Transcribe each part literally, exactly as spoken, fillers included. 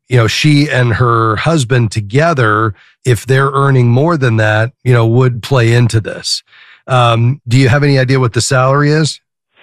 you know, she and her husband together, if they're earning more than that, you know, would play into this. Um, do you have any idea what the salary is?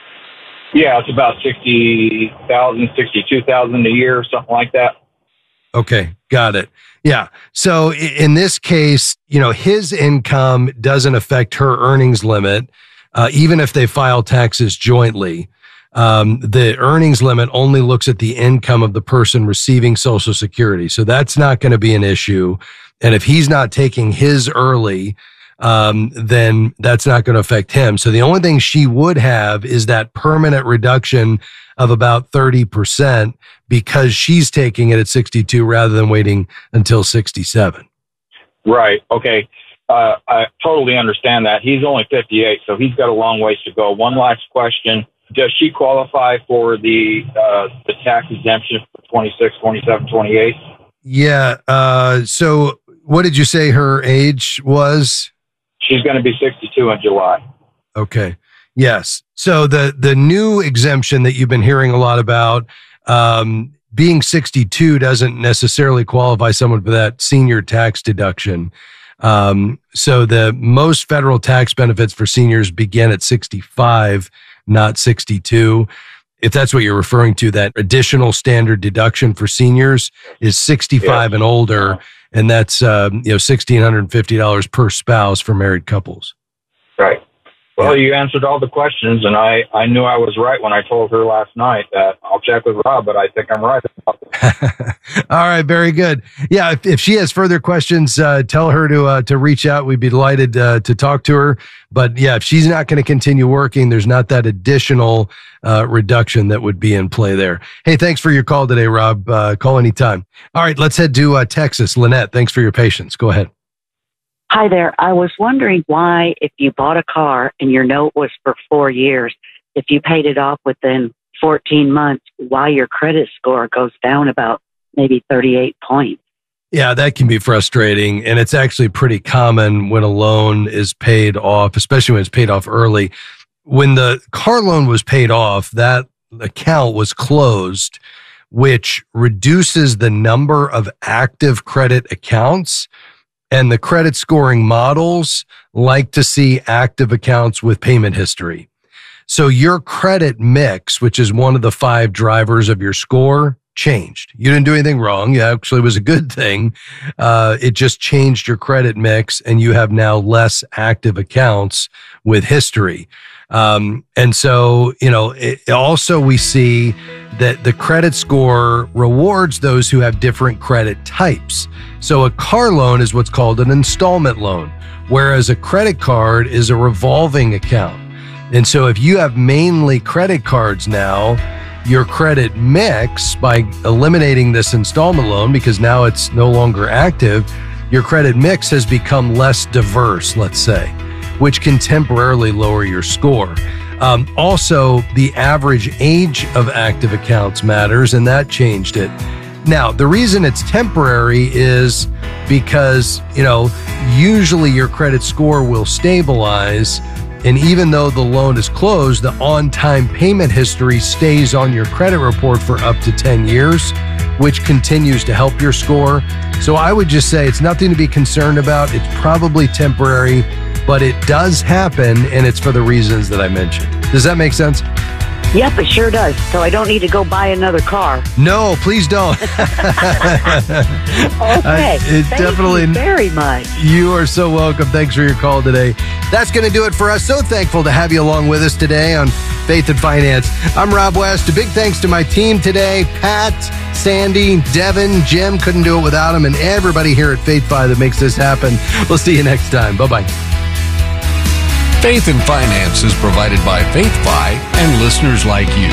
Yeah, it's about sixty thousand, sixty-two thousand a year, something like that. Okay, got it. Yeah. So in this case, you know, his income doesn't affect her earnings limit, uh, even if they file taxes jointly. Um, the earnings limit only looks at the income of the person receiving Social Security. So that's not going to be an issue. And if he's not taking his early, um, then that's not going to affect him. So the only thing she would have is that permanent reduction of about thirty percent because she's taking it at sixty-two rather than waiting until sixty-seven. Right. Okay. Uh, I totally understand that. He's only fifty-eight, so he's got a long ways to go. One last question. Does she qualify for the uh, the tax exemption for twenty-six, twenty-seven, twenty-eight? Yeah. Uh, so what did you say her age was? She's going to be sixty-two in July. Okay. Yes. So the, the new exemption that you've been hearing a lot about, um, being sixty-two doesn't necessarily qualify someone for that senior tax deduction. Um, so the most federal tax benefits for seniors begin at sixty-five, not sixty-two. If that's what you're referring to, that additional standard deduction for seniors is sixty-five yeah. and older. And that's, um, you know, one thousand six hundred fifty dollars per spouse for married couples. Right. Well, you answered all the questions, and I, I knew I was right when I told her last night that I'll check with Rob, but I think I'm right about it. All right, very good. Yeah, if, if she has further questions, uh, tell her to uh, to reach out. We'd be delighted uh, to talk to her. But yeah, if she's not going to continue working, there's not that additional uh, reduction that would be in play there. Hey, thanks for your call today, Rob. Uh, call anytime. All right, let's head to uh, Texas. Lynette, thanks for your patience. Go ahead. Hi there. I was wondering why, if you bought a car and your note was for four years, if you paid it off within fourteen months, why your credit score goes down about maybe thirty-eight points. Yeah, that can be frustrating. And it's actually pretty common when a loan is paid off, especially when it's paid off early. When the car loan was paid off, that account was closed, which reduces the number of active credit accounts. And the credit scoring models like to see active accounts with payment history. So your credit mix, which is one of the five drivers of your score, changed. You didn't do anything wrong. It actually was a good thing. Uh, it just changed your credit mix, and you have now less active accounts with history. Um, and so, you know, it, also we see that the credit score rewards those who have different credit types. So a car loan is what's called an installment loan, whereas a credit card is a revolving account. And so if you have mainly credit cards now, your credit mix, by eliminating this installment loan, because now it's no longer active, your credit mix has become less diverse, let's say, which can temporarily lower your score. Um, also, the average age of active accounts matters, and that changed it. Now, the reason it's temporary is because, you know, usually your credit score will stabilize. And even though the loan is closed, the on-time payment history stays on your credit report for up to ten years, which continues to help your score. So I would just say it's nothing to be concerned about. It's probably temporary, but it does happen, and it's for the reasons that I mentioned. Does that make sense? Yep, it sure does. So I don't need to go buy another car. No, please don't. Okay. Uh, it Thank definitely, you very much. You are so welcome. Thanks for your call today. That's going to do it for us. So thankful to have you along with us today on Faith and Finance. I'm Rob West. A big thanks to my team today, Pat, Sandy, Devin, Jim. Couldn't do it without them, and everybody here at FaithFi that makes this happen. We'll see you next time. Bye-bye. Faith and Finance is provided by FaithFi and listeners like you.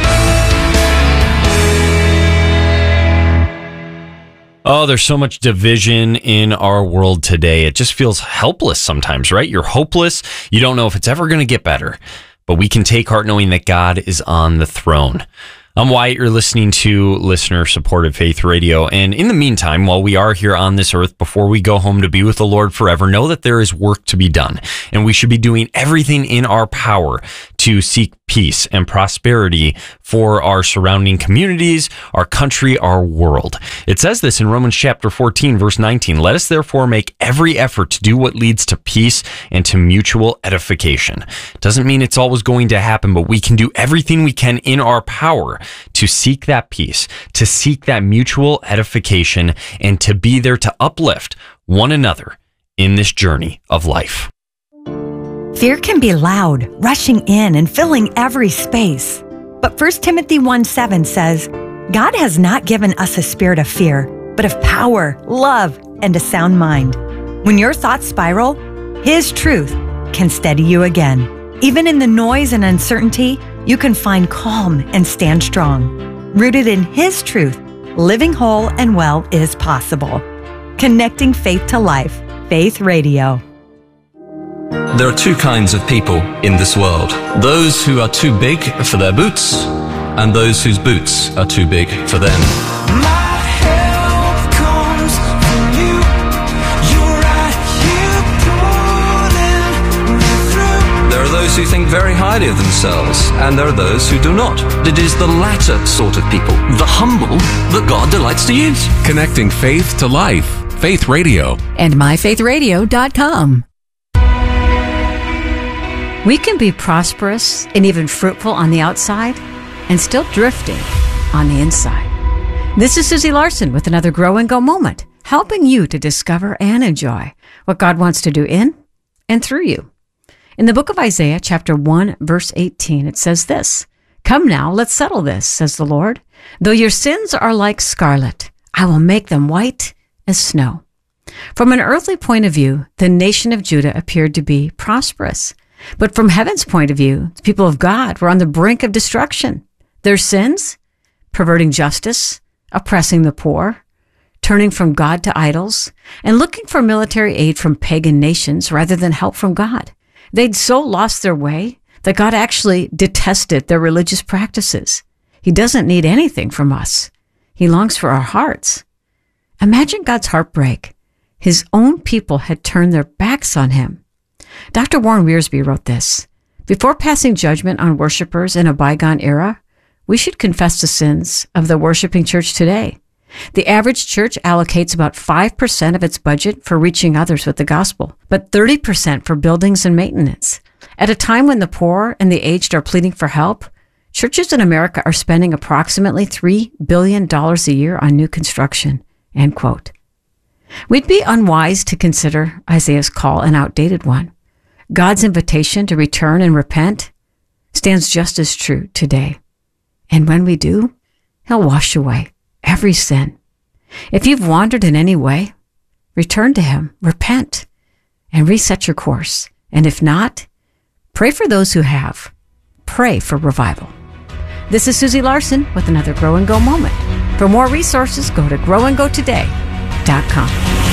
Oh, there's so much division in our world today. It just feels helpless sometimes, right? You're hopeless. You don't know if it's ever going to get better. But we can take heart knowing that God is on the throne. I'm Wyatt. You're listening to listener-supported Faith Radio. And in the meantime, while we are here on this earth, before we go home to be with the Lord forever, know that there is work to be done. And we should be doing everything in our power to seek peace and prosperity for our surrounding communities, our country, our world. It says this in Romans chapter fourteen, verse nineteen. Let us therefore make every effort to do what leads to peace and to mutual edification. Doesn't mean it's always going to happen, but we can do everything we can in our power to seek that peace, to seek that mutual edification, and to be there to uplift one another in this journey of life. Fear can be loud, rushing in and filling every space. But First Timothy one seven says, God has not given us a spirit of fear, but of power, love, and a sound mind. When your thoughts spiral, His truth can steady you again. Even in the noise and uncertainty, you can find calm and stand strong. Rooted in His truth, living whole and well is possible. Connecting faith to life. Faith Radio. There are two kinds of people in this world. Those who are too big for their boots, and those whose boots are too big for them. My help comes from you. You're right here pulling me through. There are those who think very highly of themselves, and there are those who do not. It is the latter sort of people, the humble, that God delights to use. Connecting faith to life. Faith Radio. And my faith radio dot com. We can be prosperous and even fruitful on the outside and still drifting on the inside. This is Susie Larson with another Grow and Go moment, helping you to discover and enjoy what God wants to do in and through you. In the book of Isaiah, chapter one, verse eighteen, it says this, "Come now, let's settle this, says the Lord. Though your sins are like scarlet, I will make them white as snow." From an earthly point of view, the nation of Judah appeared to be prosperous. But from heaven's point of view, the people of God were on the brink of destruction. Their sins, perverting justice, oppressing the poor, turning from God to idols, and looking for military aid from pagan nations rather than help from God. They'd so lost their way that God actually detested their religious practices. He doesn't need anything from us. He longs for our hearts. Imagine God's heartbreak. His own people had turned their backs on Him. Doctor Warren Wiersbe wrote this, "Before passing judgment on worshipers in a bygone era, we should confess the sins of the worshiping church today. The average church allocates about five percent of its budget for reaching others with the gospel, but thirty percent for buildings and maintenance. At a time when the poor and the aged are pleading for help, churches in America are spending approximately three billion dollars a year on new construction." End quote. We'd be unwise to consider Isaiah's call an outdated one. God's invitation to return and repent stands just as true today. And when we do, He'll wash away every sin. If you've wandered in any way, return to Him, repent, and reset your course. And if not, pray for those who have. Pray for revival. This is Susie Larson with another Grow and Go moment. For more resources, go to grow and go today dot com.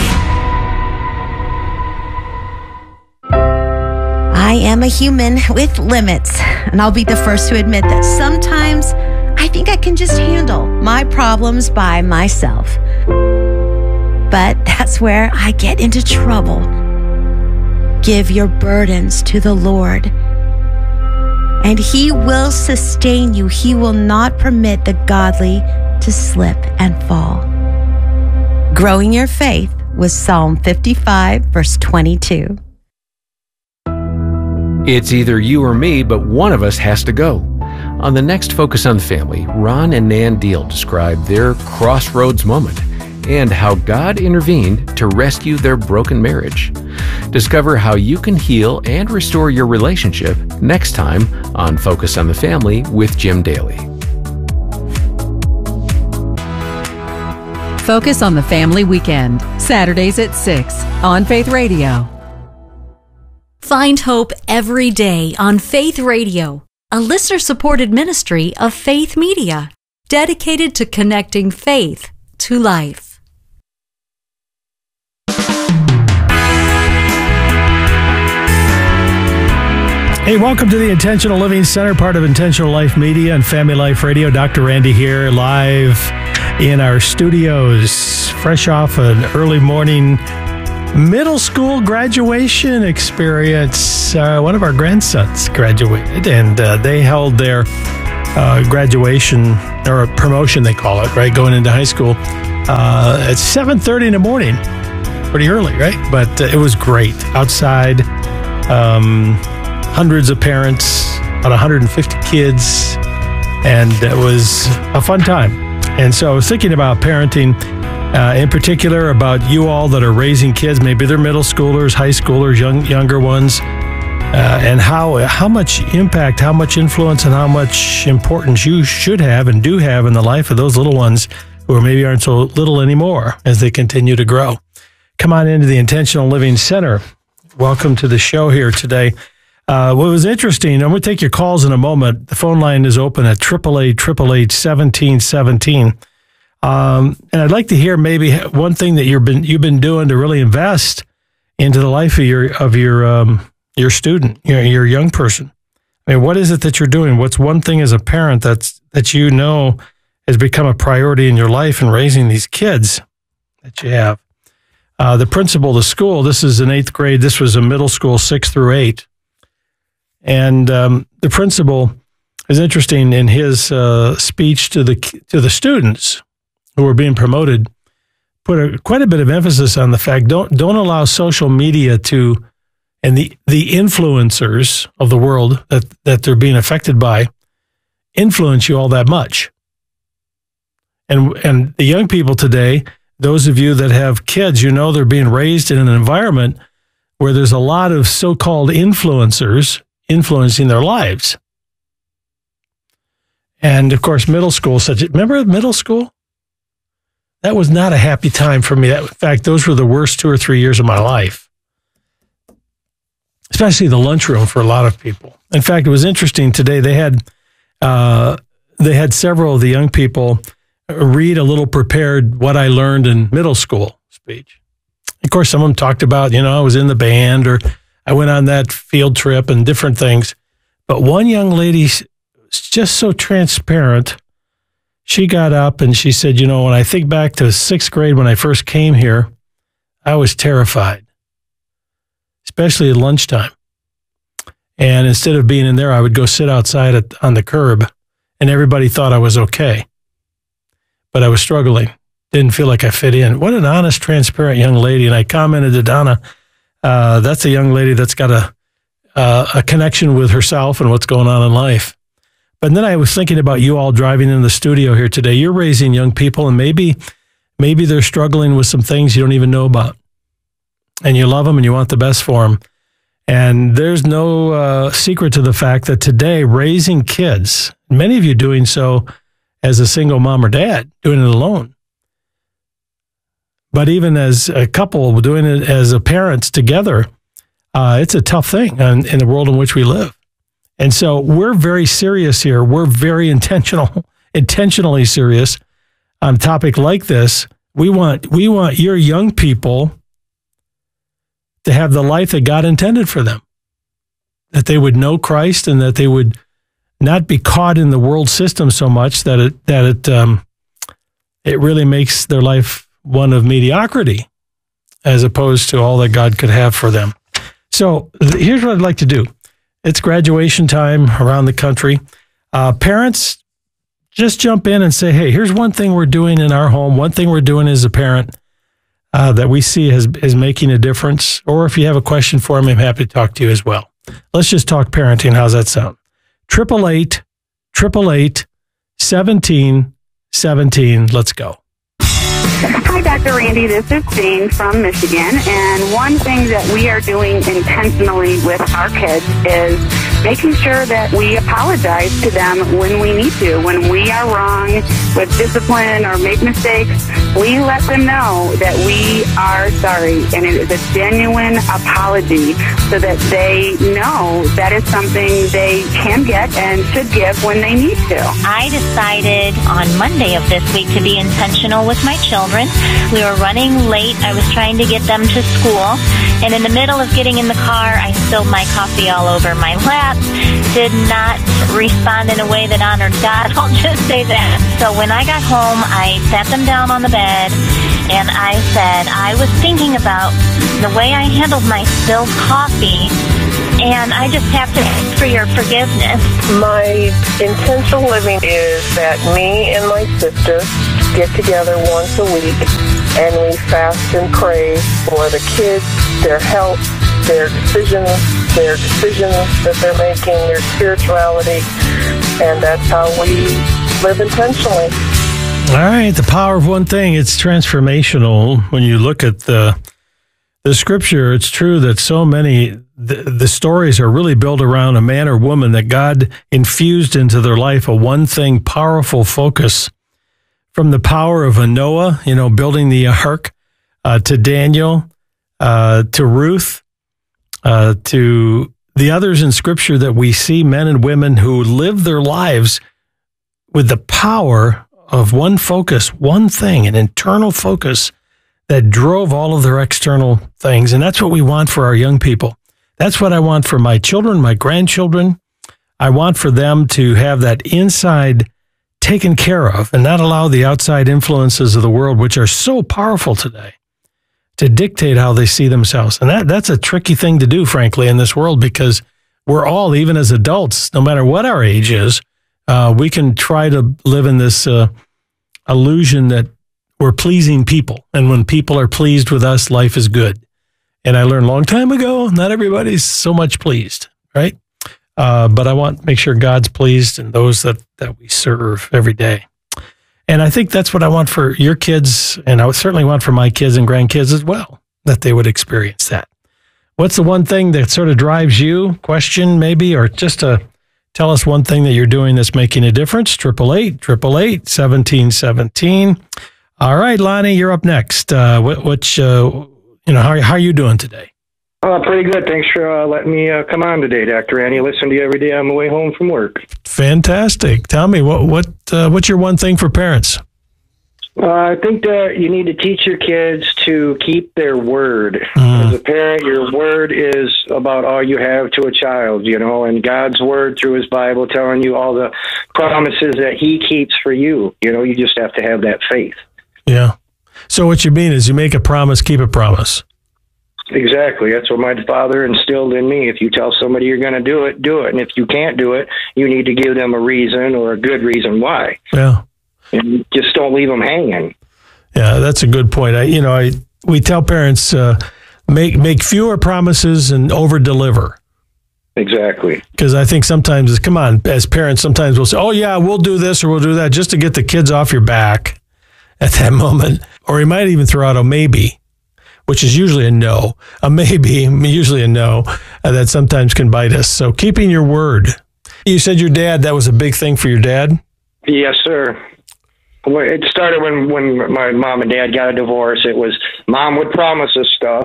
I am a human with limits, and I'll be the first to admit that sometimes I think I can just handle my problems by myself. But that's where I get into trouble. Give your burdens to the Lord, and He will sustain you. He will not permit the godly to slip and fall. Growing your faith with Psalm fifty-five, verse twenty-two. It's either you or me, but one of us has to go. On the next Focus on the Family, Ron and Nan Deal describe their crossroads moment and how God intervened to rescue their broken marriage. Discover how you can heal and restore your relationship next time on Focus on the Family with Jim Daly. Focus on the Family Weekend, Saturdays at six on Faith Radio. Find hope every day on Faith Radio, a listener-supported ministry of Faith Media, dedicated to connecting faith to life. Hey, welcome to the Intentional Living Center, part of Intentional Life Media and Family Life Radio. Doctor Randy here, live in our studios, fresh off an early morning middle school graduation experience. Uh, one of our grandsons graduated, and uh, they held their uh, graduation, or promotion, they call it, right, going into high school uh, at seven thirty in the morning. Pretty early, right? But uh, it was great. Outside, um, hundreds of parents, about one hundred fifty kids, and it was a fun time. And so I was thinking about parenting, uh, in particular about you all that are raising kids. Maybe they're middle schoolers, high schoolers, young younger ones, uh, and how how much impact, how much influence, and how much importance you should have and do have in the life of those little ones who maybe aren't so little anymore as they continue to grow. Come on into the Intentional Living Center. Welcome to the show here today. Uh, what was interesting, I'm going to take your calls in a moment. The phone line is open at eight eight eight, eight eight eight, one seven one seven. Um, and I'd like to hear maybe one thing that you've been you've been doing to really invest into the life of your of your um, your student, your your young person. I mean, what is it that you're doing? What's one thing as a parent that's that you know has become a priority in your life in raising these kids that you have? Uh, the principal of the school, this is in eighth grade, this was a middle school, six through eight. And um, the principal is interesting in his uh, speech to the to the students who were being promoted, put a, quite a bit of emphasis on the fact, don't don't allow social media to, and the, the influencers of the world that, that they're being affected by, influence you all that much. And and the young people today, those of you that have kids, you know they're being raised in an environment where there's a lot of so-called influencers influencing their lives. And of course, middle school, such remember middle school? That was not a happy time for me. That, in fact, those were the worst two or three years of my life, especially the lunchroom for a lot of people. In fact, it was interesting today. They had uh, they had several of the young people read a little prepared what I learned in middle school speech. Of course, some of them talked about, you know, I was in the band or I went on that field trip and different things. But one young lady, just so transparent, she got up and she said, you know, when I think back to sixth grade when I first came here, I was terrified, especially at lunchtime. And instead of being in there, I would go sit outside at, on the curb, and everybody thought I was okay. But I was struggling. Didn't feel like I fit in. What an honest, transparent young lady. And I commented to Donna, uh, that's a young lady that's got a, uh, a connection with herself and what's going on in life. But then I was thinking about you all driving in the studio here today. You're raising young people, and maybe, maybe they're struggling with some things you don't even know about. And you love them and you want the best for them. And there's no uh, secret to the fact that today, raising kids, many of you doing so as a single mom or dad, doing it alone. But even as a couple, doing it as a parents together, uh, it's a tough thing in, in the world in which we live. And so we're very serious here. We're very intentional, intentionally serious on a topic like this. We want, we want your young people to have the life that God intended for them, that they would know Christ and that they would not be caught in the world system so much that it that it um, it really makes their life one of mediocrity, as opposed to all that God could have for them. So th- here's what I'd like to do. It's graduation time around the country. Uh, parents, just jump in and say, hey, here's one thing we're doing in our home, one thing we're doing as a parent uh, that we see as, is making a difference. Or if you have a question for me, I'm happy to talk to you as well. Let's just talk parenting. How's that sound? Triple eight, triple eight, seventeen, seventeen. Let's go. Hi, Doctor Randy. This is Jane from Michigan. And one thing that we are doing intentionally with our kids is making sure that we apologize to them when we need to. When we are wrong with discipline or make mistakes, we let them know that we are sorry. And it is a genuine apology so that they know that is something they can get and should give when they need to. I decided on Monday of this week to be intentional with my children. We were running late. I was trying to get them to school. And in the middle of getting in the car, I spilled my coffee all over my lap. Did not respond in a way that honored God. I'll just say that. So when I got home, I sat them down on the bed and I said I was thinking about the way I handled my spilled coffee, and I just have to ask for your forgiveness. My intentional living is that me and my sister get together once a week, and we fast and pray for the kids, their health, their decisions, their decisions that they're making, their spirituality, and that's how we live intentionally. All right, the power of one thing, it's transformational. When you look at the the scripture, it's true that so many, the, the stories are really built around a man or woman that God infused into their life, a one thing powerful focus. From the power of a Noah, you know, building the ark, uh, to Daniel, uh, to Ruth, uh, to the others in scripture that we see, men and women who live their lives with the power of one focus, one thing, an internal focus that drove all of their external things. And that's what we want for our young people. That's what I want for my children, my grandchildren. I want for them to have that inside taken care of and not allow the outside influences of the world, which are so powerful today, to dictate how they see themselves. And that that's a tricky thing to do, frankly, in this world, because we're all, even as adults, no matter what our age is, uh, we can try to live in this uh, illusion that we're pleasing people. And when people are pleased with us, life is good. And I learned a long time ago, not everybody's so much pleased, right? Uh, but I want to make sure God's pleased and those that, that we serve every day. And I think that's what I want for your kids, and I would certainly want for my kids and grandkids as well, that they would experience that. What's the one thing that sort of drives you? Question maybe, or just to tell us one thing that you're doing that's making a difference. Triple eight, triple eight, seventeen seventeen. All right, Lonnie, you're up next. Uh, what, which, uh, you know, how, how are you doing today? Uh, pretty good. Thanks for uh, letting me uh, come on today, Doctor Randy. Listen to you every day on the way home from work. Fantastic. Tell me, what what uh, what's your one thing for parents? Uh, I think that you need to teach your kids to keep their word. Mm. As a parent, your word is about all you have to a child, you know, and God's word through his Bible telling you all the promises that he keeps for you. You know, you just have to have that faith. Yeah. So what you mean is you make a promise, keep a promise. Exactly. That's what my father instilled in me. If you tell somebody you're going to do it, do it. And if you can't do it, you need to give them a reason or a good reason why. Yeah. And just don't leave them hanging. Yeah, that's a good point. I, you know, I we tell parents uh, make make fewer promises and over deliver. Exactly. Because I think sometimes, come on, as parents, sometimes we'll say, "Oh yeah, we'll do this or we'll do that," just to get the kids off your back at that moment. Or you might even throw out a maybe, which is usually a no. A maybe, usually a no, uh, that sometimes can bite us. So keeping your word. You said your dad, that was a big thing for your dad? Yes, sir. Well, it started when, when my mom and dad got a divorce. It was mom would promise us stuff,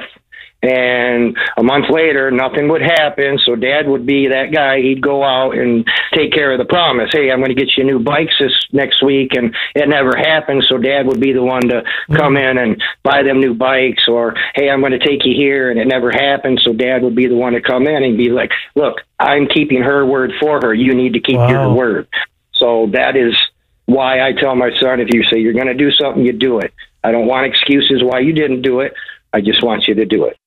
and a month later, nothing would happen. So dad would be that guy. He'd go out and take care of the promise. Hey, I'm going to get you new bikes this next week. And it never happened. So dad would be the one to come in and buy them new bikes. Or, hey, I'm going to take you here. And it never happened. So dad would be the one to come in and be like, look, I'm keeping her word for her. You need to keep wow. your word. So that is why I tell my son, if you say you're going to do something, you do it. I don't want excuses why you didn't do it. I just want you to do it.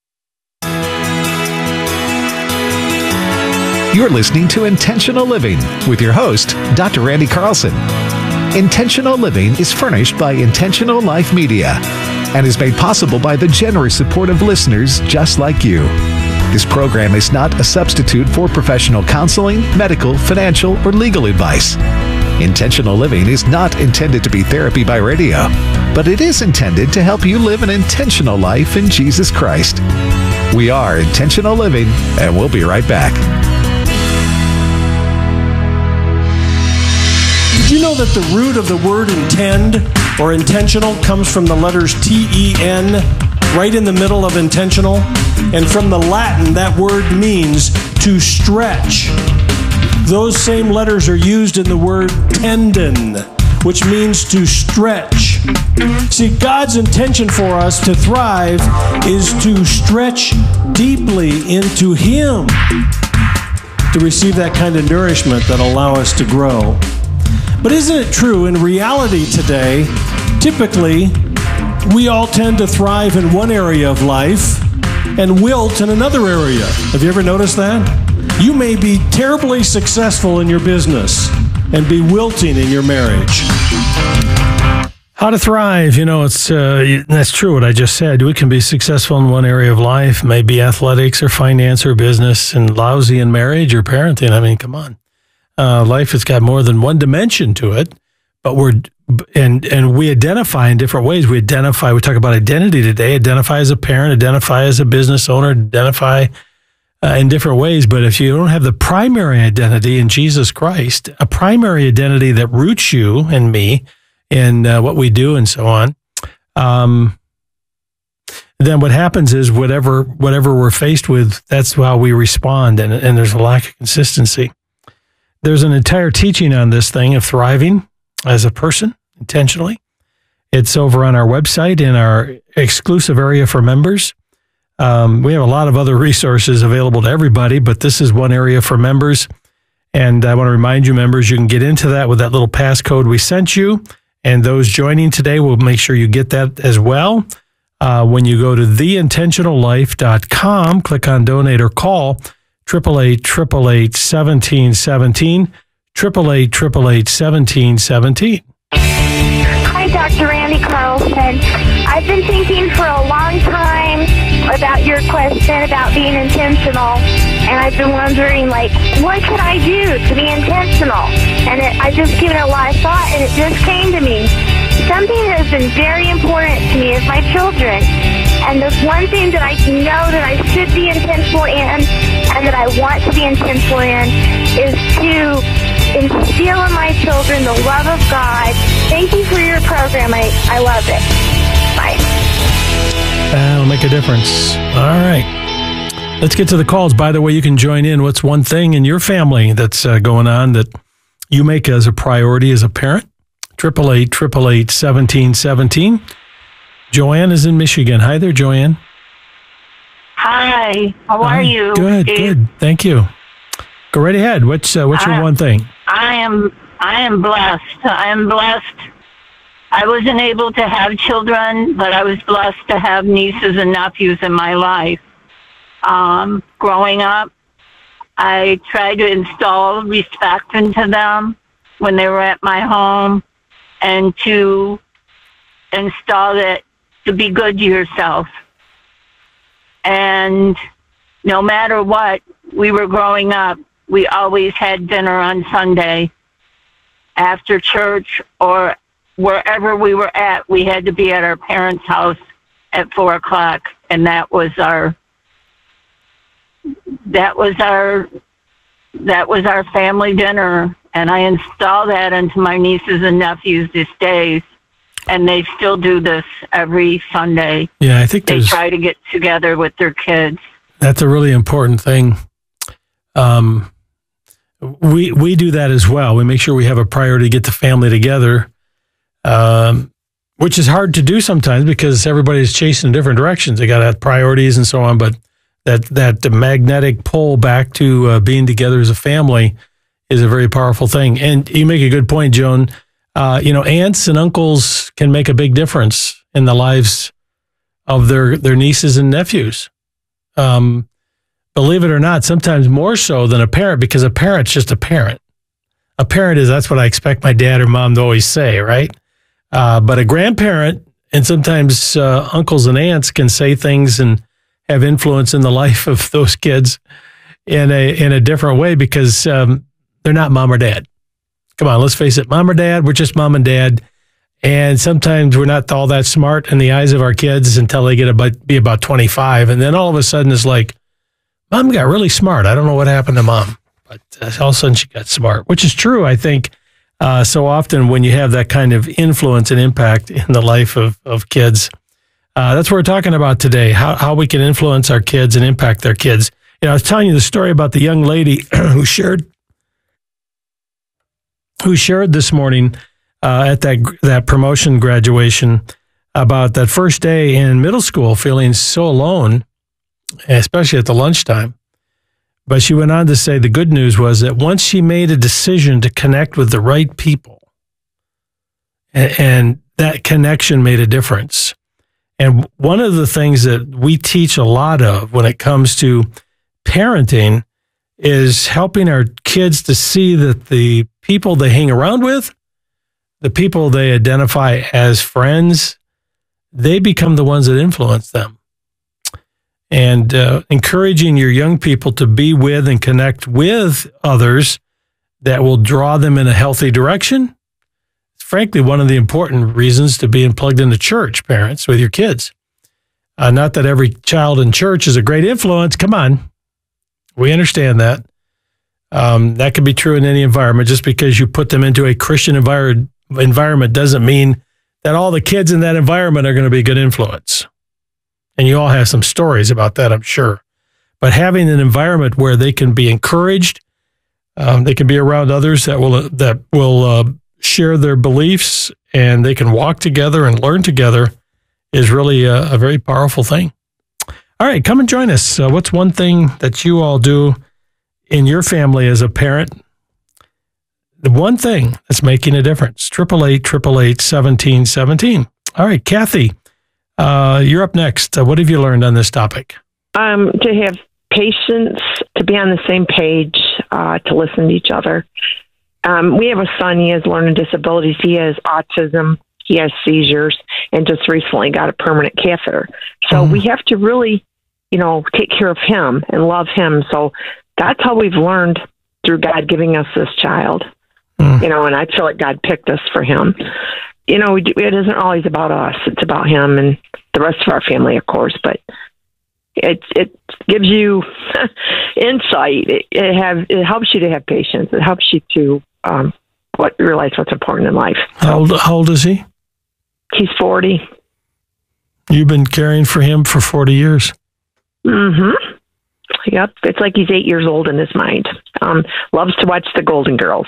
You're listening to Intentional Living with your host, Doctor Randy Carlson. Intentional Living is furnished by Intentional Life Media and is made possible by the generous support of listeners just like you. This program is not a substitute for professional counseling, medical, financial, or legal advice. Intentional Living is not intended to be therapy by radio, but it is intended to help you live an intentional life in Jesus Christ. We are Intentional Living, and we'll be right back. Did you know that the root of the word intend or intentional comes from the letters T E N, right in the middle of intentional? And from the Latin, that word means to stretch. Those same letters are used in the word tendon, which means to stretch. See, God's intention for us to thrive is to stretch deeply into Him, to receive that kind of nourishment that'll allow us to grow. But isn't it true, in reality today, typically, we all tend to thrive in one area of life and wilt in another area. Have you ever noticed that? You may be terribly successful in your business and be wilting in your marriage. How to thrive, you know, it's uh, that's true what I just said. We can be successful in one area of life, maybe athletics or finance or business, and lousy in marriage or parenting. I mean, come on. Uh, life has got more than one dimension to it, but we're, and and we identify in different ways. We identify, we talk about identity today, identify as a parent, identify as a business owner, identify uh, in different ways. But if you don't have the primary identity in Jesus Christ, a primary identity that roots you and me, in uh, what we do and so on, um, then what happens is whatever whatever we're faced with, that's how we respond, and, and there's a lack of consistency. There's an entire teaching on this thing of thriving as a person intentionally. It's over on our website in our exclusive area for members. Um, we have a lot of other resources available to everybody, but this is one area for members. And I want to remind you, members, you can get into that with that little passcode we sent you. And those joining today, we'll make sure you get that as well. Uh, when you go to the intentional life dot com, click on donate or call eight eight eight, eight eight eight, one seven one seven, eight eight eight, eight eight eight, one seven one seven. Hi, Doctor Randy Carlson. I've been thinking for a long time about your question about being intentional, and I've been wondering, like, what could I do to be intentional? And it, I've just given it a lot of thought, and it just came to me. Something that has been very important to me is my children. And the one thing that I know that I should be intentional in and that I want to be intentional in is to instill in my children the love of God. Thank you for your program. I, I love it. Bye. That'll make a difference. All right. Let's get to the calls. By the way, you can join in. What's one thing in your family that's uh, going on that you make as a priority as a parent? eight eight eight, eight eight eight, one seven one seven. Joanne is in Michigan. Hi there, Joanne. Hi. How Hi. are you? Good, Steve? good. Thank you. Go right ahead. What's uh, what's your I- one thing? I am I am blessed. I am blessed. I wasn't able to have children, but I was blessed to have nieces and nephews in my life. Um, growing up, I tried to install respect into them when they were at my home, and to install that to be good to yourself. And no matter what, we were growing up, we always had dinner on Sunday after church, or wherever we were at, we had to be at our parents' house at four o'clock, and that was our that was our that was our family dinner. And I install that into my nieces and nephews these days, and they still do this every Sunday. Yeah, I think they there's- try to get together with their kids. That's a really important thing. Um, we we do that as well. We make sure we have a priority to get the family together, um, which is hard to do sometimes because everybody's chasing different directions. They got to have priorities and so on. But that that magnetic pull back to uh, being together as a family is a very powerful thing. And you make a good point, Joan. Uh, you know, aunts and uncles can make a big difference in the lives of their their nieces and nephews. Um, believe it or not, sometimes more so than a parent, because a parent's just a parent. A parent is, that's what I expect my dad or mom to always say, right? Uh, but a grandparent and sometimes uh, uncles and aunts can say things and have influence in the life of those kids in a in a different way because um, they're not mom or dad. Come on, let's face it, mom or dad, we're just mom and dad. And sometimes we're not all that smart in the eyes of our kids until they get about be about twenty-five. And then all of a sudden it's like, mom got really smart. I don't know what happened to mom, but uh, all of a sudden she got smart, which is true, I think, uh, so often when you have that kind of influence and impact in the life of, of kids. Uh, that's what we're talking about today, how, how we can influence our kids and impact their kids. You know, I was telling you the story about the young lady who shared who shared this morning uh, at that that promotion graduation about that first day in middle school feeling so alone, especially at the lunchtime. But she went on to say the good news was that once she made a decision to connect with the right people, and, and that connection made a difference. And one of the things that we teach a lot of when it comes to parenting is helping our kids to see that the people they hang around with, the people they identify as friends, they become the ones that influence them. And uh, encouraging your young people to be with and connect with others that will draw them in a healthy direction. Frankly, one of the important reasons to being plugged into church, parents, with your kids. Uh, not that every child in church is a great influence. Come on. We understand that. Um, that can be true in any environment. Just because you put them into a Christian envir- environment doesn't mean that all the kids in that environment are going to be a good influence. And you all have some stories about that, I'm sure. But having an environment where they can be encouraged, um, they can be around others that will that will uh, share their beliefs, and they can walk together and learn together is really a, a very powerful thing. All right, come and join us. Uh, what's one thing that you all do in your family as a parent? The one thing that's making a difference. Triple eight, triple eight, seventeen, seventeen. All right, Kathy, uh, you're up next. Uh, what have you learned on this topic? Um, to have patience, to be on the same page, uh, to listen to each other. Um, we have a son. He has learning disabilities. He has autism. He has seizures, and just recently got a permanent catheter. So mm. we have to really, you know, take care of him and love him. So that's how we've learned through God giving us this child. Mm. You know, and I feel like God picked us for him. You know, it isn't always about us. It's about him and the rest of our family, of course. But it it gives you insight. It, it have it helps you to have patience. It helps you to um, what realize what's important in life. How old, how old is he? He's forty. You've been caring for him for forty years. Mm-hmm. Yep. It's like he's eight years old in his mind. Um, loves to watch the Golden Girls.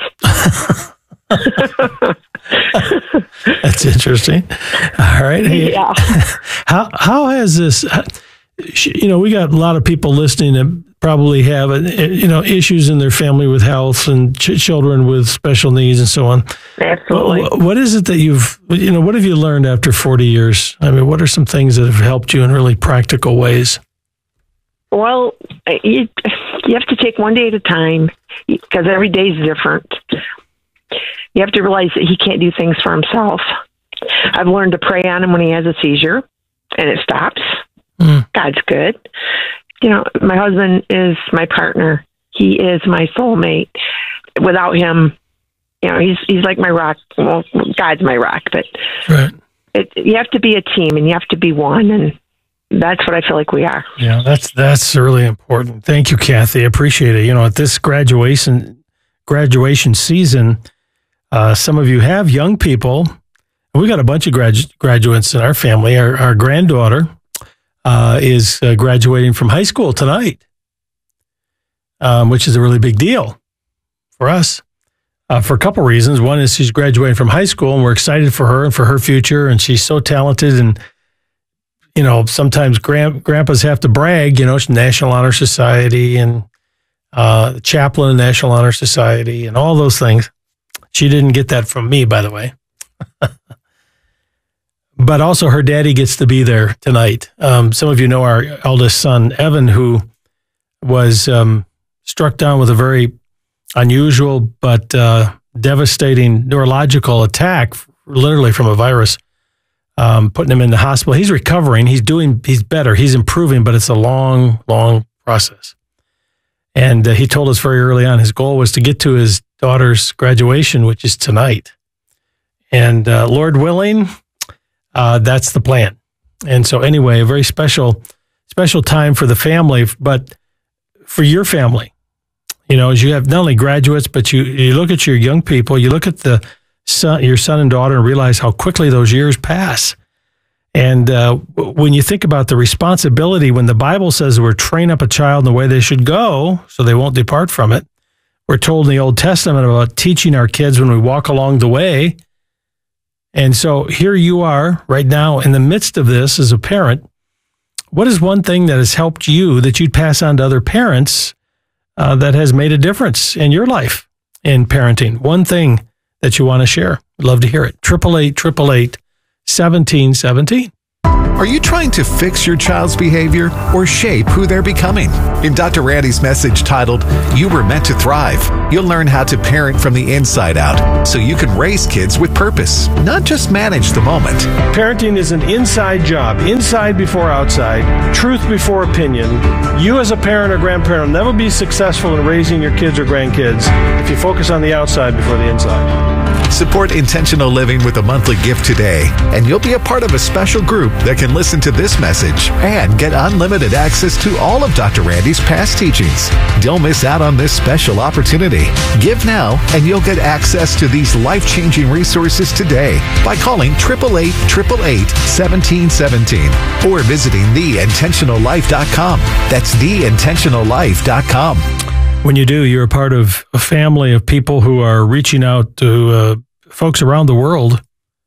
That's interesting. All right. Hey, yeah. How how has this? You know, we got a lot of people listening that probably have you know issues in their family with health and ch- children with special needs and so on. Absolutely. What, what is it that you've you know what have you learned after forty years? I mean, what are some things that have helped you in really practical ways? Well, you, you have to take one day at a time because every day is different. You have to realize that he can't do things for himself. I've learned to pray on him when he has a seizure, and it stops. Mm. God's good. You know, my husband is my partner. He is my soulmate. Without him, you know, he's he's like my rock. Well, God's my rock, but right. it, you have to be a team, and you have to be one, and that's what I feel like we are. Yeah, that's that's really important. Thank you, Kathy. I appreciate it. You know, at this graduation graduation season, uh, some of you have young people. We got a bunch of gradu- graduates in our family. Our, our granddaughter uh, is uh, graduating from high school tonight, um, which is a really big deal for us uh, for a couple reasons. One is she's graduating from high school, and we're excited for her and for her future. And she's so talented and. You know, sometimes grand, grandpas have to brag, you know, National Honor Society and uh, chaplain of National Honor Society and all those things. She didn't get that from me, by the way. But also her daddy gets to be there tonight. Um, some of you know our eldest son, Evan, who was um, struck down with a very unusual but uh, devastating neurological attack, literally from a virus. Um, putting him in the hospital. He's recovering. He's doing, he's better. He's improving, but it's a long, long process. And uh, he told us very early on his goal was to get to his daughter's graduation, which is tonight. And uh, Lord willing, uh, that's the plan. And so anyway, a very special, special time for the family, but for your family, you know, as you have not only graduates, but you, you look at your young people, you look at the Son, your son and daughter and realize how quickly those years pass. And uh, when you think about the responsibility, when the Bible says we're train up a child in the way they should go so they won't depart from it, we're told in the Old Testament about teaching our kids when we walk along the way. And so here you are right now in the midst of this as a parent. What is one thing that has helped you that you'd pass on to other parents uh, that has made a difference in your life in parenting? One thing that you want to share. I'd love to hear it. Triple eight, triple eight, seventeen, seventeen. Are you trying to fix your child's behavior or shape who they're becoming? In Doctor Randy's message titled, You Were Meant to Thrive, you'll learn how to parent from the inside out so you can raise kids with purpose, not just manage the moment. Parenting is an inside job, inside before outside, truth before opinion. You as a parent or grandparent will never be successful in raising your kids or grandkids if you focus on the outside before the inside. Support intentional living with a monthly gift today, and you'll be a part of a special group that can listen to this message and get unlimited access to all of Doctor Randy's past teachings. Don't miss out on this special opportunity. Give now, and you'll get access to these life-changing resources today by calling eight eight eight, eight eight eight, one seven one seven or visiting the intentional life dot com. That's the intentional life dot com. When you do, you're a part of a family of people who are reaching out to uh, folks around the world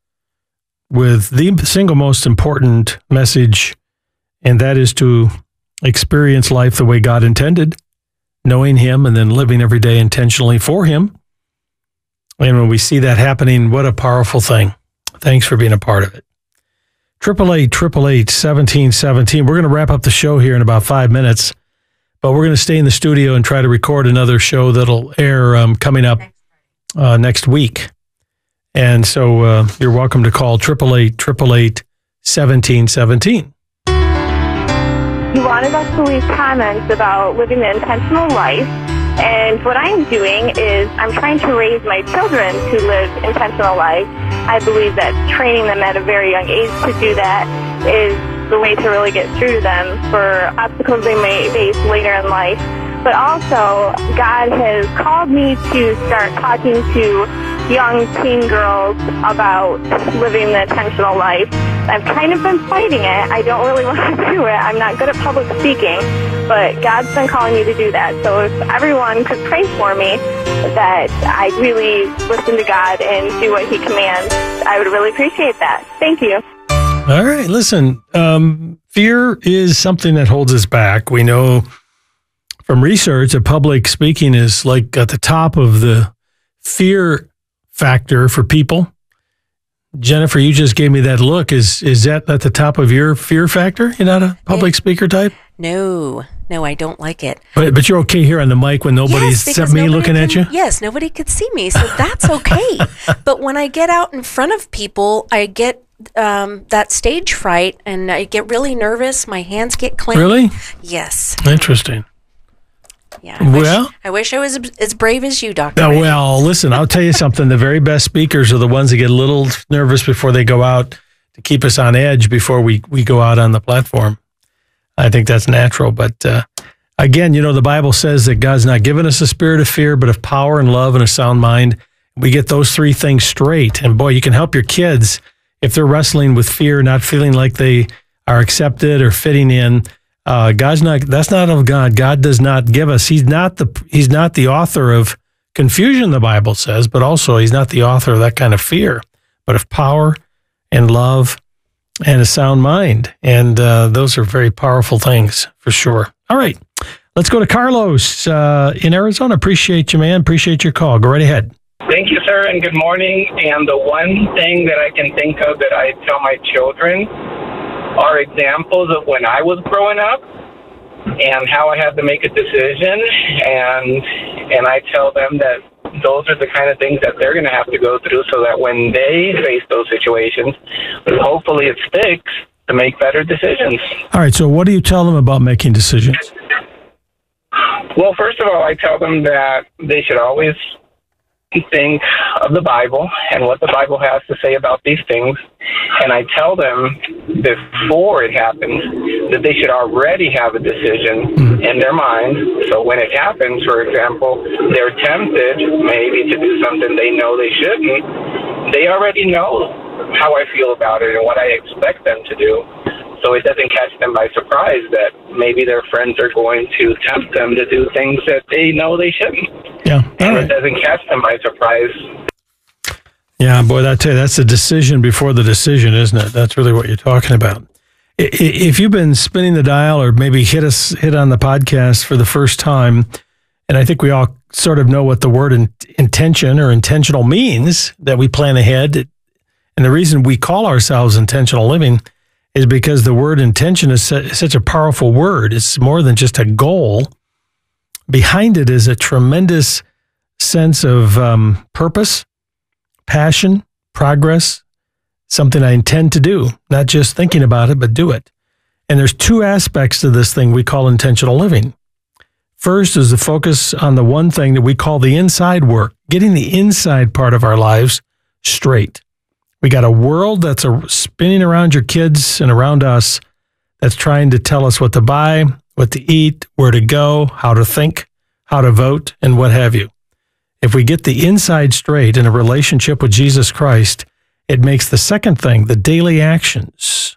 with the single most important message, and that is to experience life the way God intended, knowing Him and then living every day intentionally for Him. And when we see that happening, what a powerful thing. Thanks for being a part of it. eight eight eight, eight eight eight, one seven one seven. We're going to wrap up the show here in about five minutes. But we're going to stay in the studio and try to record another show that'll air um, coming up uh, next week. And so uh, you're welcome to call eight eight eight, eight eight eight, one seven one seven. You wanted us to leave comments about living the intentional life. And what I'm doing is I'm trying to raise my children to live intentional life. I believe that training them at a very young age to do that is the way to really get through to them for obstacles they may face later in life. But also, God has called me to start talking to young teen girls about living the intentional life. I've kind of been fighting it. I don't really want to do it. I'm not good at public speaking, but God's been calling me to do that. So if everyone could pray for me that I really listen to God and do what He commands, I would really appreciate that. Thank you. All right, listen, um, fear is something that holds us back. We know from research that public speaking is like at the top of the fear factor for people. Jennifer, you just gave me that look. Is is that at the top of your fear factor? You're not a public speaker type? No, no, I don't like it. But but you're okay here on the mic when nobody's yes, except me looking can, at you? Yes, nobody could see me, so that's okay. But when I get out in front of people, I get um, that stage fright, and I get really nervous. My hands get clenched. Really? Yes. Interesting. Yeah. I well, wish, I wish I was as brave as you, Doctor Uh, Randy. well, listen, I'll tell you something. The very best speakers are the ones that get a little nervous before they go out to keep us on edge before we, we go out on the platform. I think that's natural. But uh, again, you know, the Bible says that God's not given us a spirit of fear, but of power and love and a sound mind. We get those three things straight. And boy, you can help your kids if they're wrestling with fear, not feeling like they are accepted or fitting in. Uh, God's not, that's not of God. God does not give us, he's not the, he's not the author of confusion, the Bible says, but also he's not the author of that kind of fear, but of power and love and a sound mind. And uh, those are very powerful things for sure. All right, let's go to Carlos uh, in Arizona. Appreciate you, man. Appreciate your call. Go right ahead. Thank you, sir, and good morning. And the one thing that I can think of that I tell my children are examples of when I was growing up and how I had to make a decision, and and I tell them that those are the kind of things that they're going to have to go through so that when they face those situations, hopefully it sticks to make better decisions. All right, so what do you tell them about making decisions? Well, first of all, I tell them that they should always think of the Bible and what the Bible has to say about these things. And I tell them before it happens that they should already have a decision in their mind. So when it happens, for example, they're tempted maybe to do something they know they shouldn't. They already know how I feel about it and what I expect them to do. So it doesn't catch them by surprise that maybe their friends are going to tempt them to do things that they know they shouldn't. Yeah. And it doesn't catch them by surprise. Yeah, boy, I tell you, that's the decision before the decision, isn't it? That's really what you're talking about. If you've been spinning the dial or maybe hit us hit on the podcast for the first time, and I think we all sort of know what the word in, intention or intentional means, that we plan ahead. And the reason we call ourselves intentional living is because the word intention is su- such a powerful word. It's more than just a goal. Behind it is a tremendous sense of um, purpose, passion, progress, something I intend to do, not just thinking about it, but do it. And there's two aspects to this thing we call intentional living. First is the focus on the one thing that we call the inside work, getting the inside part of our lives straight. We got a world that's a, spinning around your kids and around us that's trying to tell us what to buy, what to eat, where to go, how to think, how to vote, and what have you. If we get the inside straight in a relationship with Jesus Christ, it makes the second thing, the daily actions,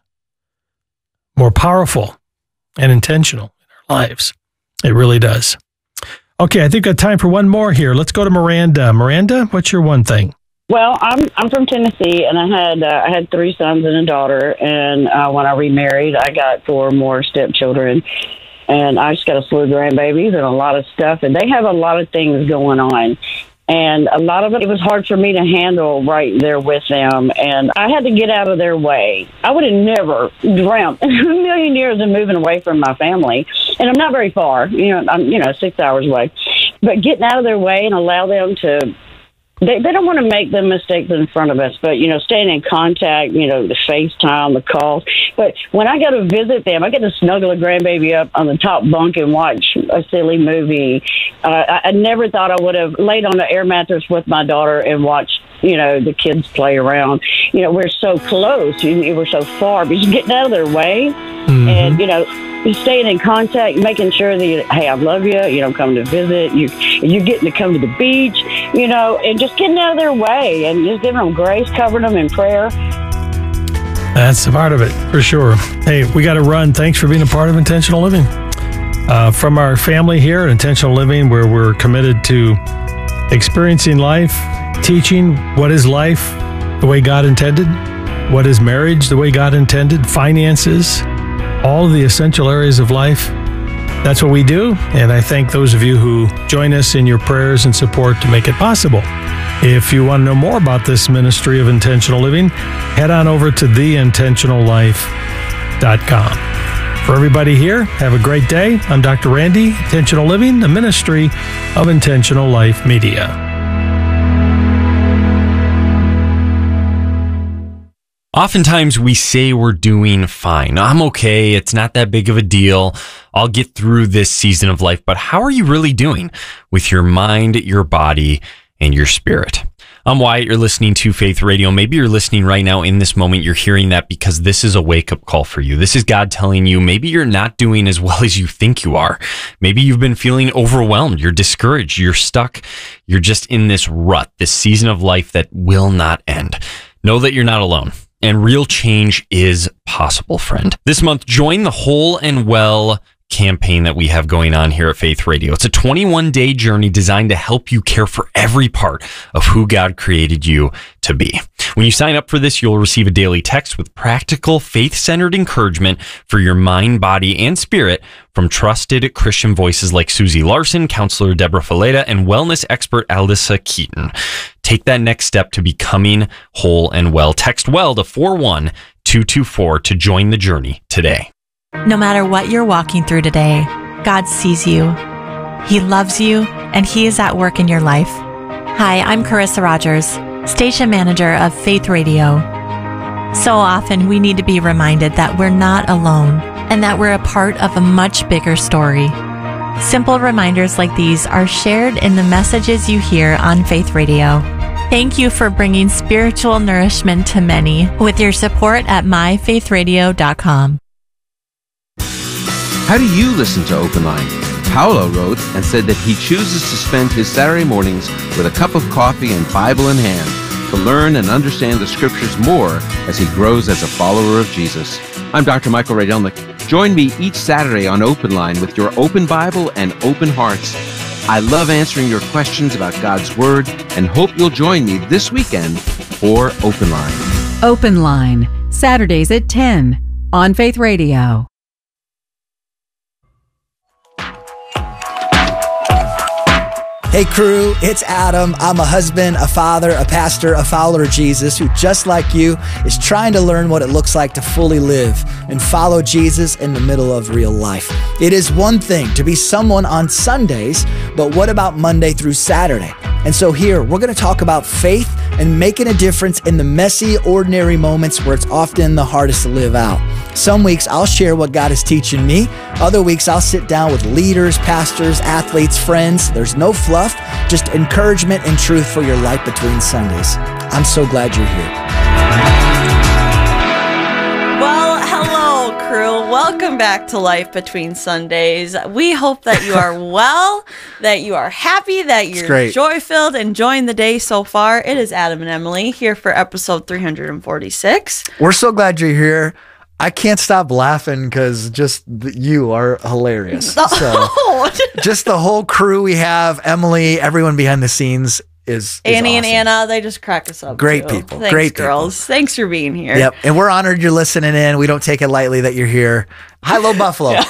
more powerful and intentional in our lives. It really does. Okay, I think I've got time for one more here. Let's go to Miranda. Miranda, what's your one thing? Well, I'm I'm from Tennessee, and I had uh, I had three sons and a daughter. And uh, when I remarried, I got four more stepchildren, and I just got a slew of grandbabies and a lot of stuff. And they have a lot of things going on. And a lot of it, it was hard for me to handle right there with them. And I had to get out of their way. I would have never dreamt in a million years of moving away from my family. And I'm not very far, you know, I'm, you know, six hours away. But getting out of their way and allow them to, they, they don't want to make the mistakes in front of us, but, you know, staying in contact, you know, the FaceTime, the calls. But when I go to visit them, I get to snuggle a grandbaby up on the top bunk and watch a silly movie. Uh, I, I never thought I would have laid on an air mattress with my daughter and watched, you know, the kids play around. You know, we're so close, you, we're so far, but you're getting out of their way. Mm-hmm. And, you know, staying in contact, making sure that, you, hey, I love you, you know, I'm coming to visit, you, you're getting to come to the beach, you know, and just getting out of their way and just giving them grace, covering them in prayer. That's a part of it, for sure. Hey, we got to run. Thanks for being a part of Intentional Living. Uh, from our family here at Intentional Living, where we're committed to experiencing life, teaching what is life the way God intended, what is marriage the way God intended, finances, all of the essential areas of life. That's what we do, and I thank those of you who join us in your prayers and support to make it possible. If you want to know more about this ministry of intentional living, head on over to the intentional life dot com. For everybody here, have a great day. I'm Doctor Randy, Intentional Living, a ministry of Intentional Life Media. Oftentimes we say we're doing fine. I'm okay. It's not that big of a deal. I'll get through this season of life. But how are you really doing with your mind, your body, and your spirit? I'm Wyatt. You're listening to Faith Radio. Maybe you're listening right now in this moment. You're hearing that because this is a wake-up call for you. This is God telling you maybe you're not doing as well as you think you are. Maybe you've been feeling overwhelmed. You're discouraged. You're stuck. You're just in this rut, this season of life that will not end. Know that you're not alone. And real change is possible, friend. This month, join the Whole and Well campaign that we have going on here at Faith Radio. It's a twenty-one day journey designed to help you care for every part of who God created you to be. When you sign up for this, you'll receive a daily text with practical, faith-centered encouragement for your mind, body, and spirit from trusted Christian voices like Susie Larson, counselor Deborah Fileta, and wellness expert Alyssa Keaton. Take that next step to becoming whole and well. Text WELL to four one two two four to join the journey today. No matter what you're walking through today, God sees you. He loves you, and He is at work in your life. Hi, I'm Carissa Rogers, station manager of Faith Radio. So often we need to be reminded that we're not alone and that we're a part of a much bigger story. Simple reminders like these are shared in the messages you hear on Faith Radio. Thank you for bringing spiritual nourishment to many with your support at my faith radio dot com. How do you listen to Open Line? Paolo wrote and said that he chooses to spend his Saturday mornings with a cup of coffee and Bible in hand to learn and understand the Scriptures more as he grows as a follower of Jesus. I'm Doctor Michael Rydelnik. Join me each Saturday on Open Line with your open Bible and open hearts. I love answering your questions about God's Word and hope you'll join me this weekend for Open Line. Open Line, Saturdays at ten on Faith Radio. Hey crew, it's Adam. I'm a husband, a father, a pastor, a follower of Jesus who, just like you, is trying to learn what it looks like to fully live and follow Jesus in the middle of real life. It is one thing to be someone on Sundays, but what about Monday through Saturday? And so here, we're going to talk about faith and making a difference in the messy, ordinary moments where it's often the hardest to live out. Some weeks I'll share what God is teaching me. Other weeks I'll sit down with leaders, pastors, athletes, friends. There's no fluff, just encouragement and truth for your life between Sundays. I'm so glad you're here. Well, hello, crew. Welcome back to Life Between Sundays. We hope that you are well, that you are happy, that you're joy-filled, enjoying the day so far. It is Adam and Emily here for episode three hundred forty-six. We're so glad you're here. I can't stop laughing because just the, you are hilarious. So just the whole crew we have, Emily, everyone behind the scenes is, is Annie awesome. and Anna, they just crack us up. Great too. people. Thanks, Great girls. people. Thanks for being here. Yep. And we're honored you're listening in. We don't take it lightly that you're here. Hi, Low Buffalo. Yeah.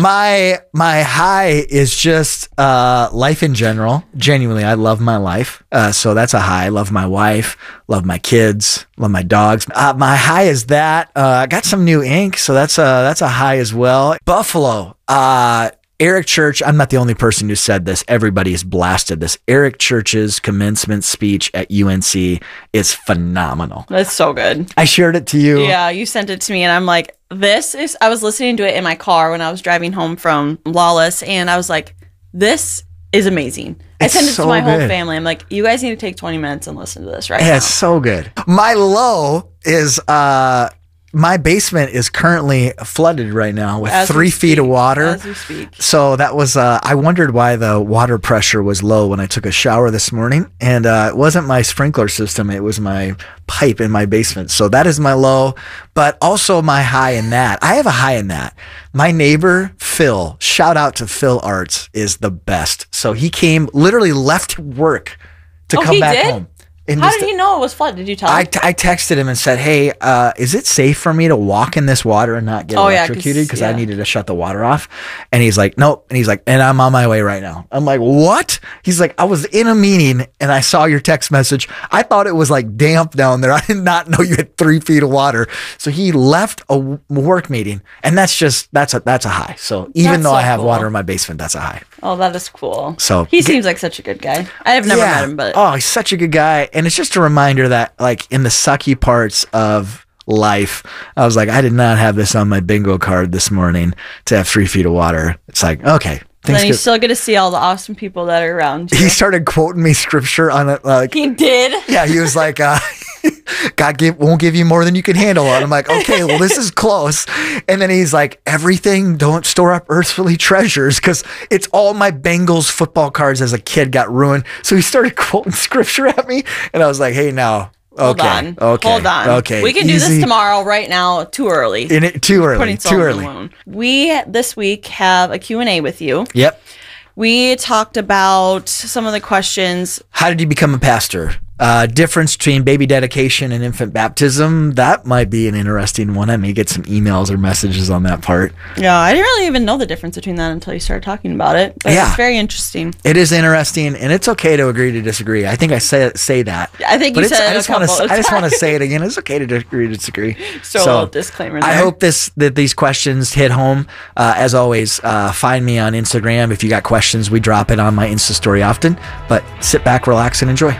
My my high is just uh, life in general. Genuinely, I love my life. Uh, so that's a high. I love my wife, love my kids, love my dogs. Uh, my high is that. Uh, I got some new ink, so that's a, that's a high as well. Buffalo. Uh, Eric Church, I'm not the only person who said this. Everybody has blasted this. Eric Church's commencement speech at U N C is phenomenal. That's so good. I shared it to you. Yeah, you sent it to me, and I'm like, this is, I was listening to it in my car when I was driving home from Lawless, and I was like, this is amazing. It's I sent it so to my whole good. family. I'm like, you guys need to take twenty minutes and listen to this right Yeah, now. it's so good. My low is uh my basement is currently flooded right now with As we three feet of water. As we speak. So that was, uh, I wondered why the water pressure was low when I took a shower this morning. And uh, it wasn't my sprinkler system, it was my pipe in my basement. So that is my low, but also my high in that. I have a high in that. My neighbor, Phil, shout out to Phil Arts, is the best. So he came, literally left work to Oh, come he back did? home. And How just- did he know it was flood? Did you tell him? I, t- I texted him and said, hey, uh, is it safe for me to walk in this water and not get Oh, yeah, 'cause- electrocuted? Because I yeah. needed to shut the water off. And he's like, nope. And he's like, and I'm on my way right now. I'm like, what? He's like, I was in a meeting and I saw your text message. I thought it was like damp down there. I did not know you had three feet of water. So he left a w- work meeting. And that's just, that's a, that's a high. So even That's though so I have cool. water in my basement, that's a high. Oh, that is cool. So he seems like such a good guy. I have never Yeah. met him, but oh, he's such a good guy, and it's just a reminder that, like, in the sucky parts of life, I was like, I did not have this on my bingo card this morning to have three feet of water. It's like, okay, then you good. still get to see all the awesome people that are around you. He started quoting me scripture on it, like He did. yeah, he was like, uh, God give, won't give you more than you can handle. And I'm like, okay, well, this is close. And then he's like, everything, don't store up earthly treasures, because it's all my Bengals football cards as a kid got ruined. So he started quoting scripture at me. And I was like, hey, now, Hold okay, on. okay, Hold on. okay. We can do easy. this tomorrow, right now. Too early. In it, too early, Putting salt too in the early. wound. We, this week, have a Q and A with you. Yep. We talked about some of the questions. How did you become a pastor? Uh, difference between baby dedication and infant baptism. That might be an interesting one. I may get some emails or messages on that part. Yeah, I didn't really even know the difference between that until you started talking about it. But Yeah. it's very interesting. It is interesting, and it's okay to agree to disagree. I think I say say that. I think But you it's- said it I a just wanna, couple of I just want to times. say it again. It's okay to agree to disagree. So, a little disclaimer I there. hope this that these questions hit home. Uh, as always, uh, find me on Instagram if you got questions. We drop it on my Insta story often. But sit back, relax, and enjoy.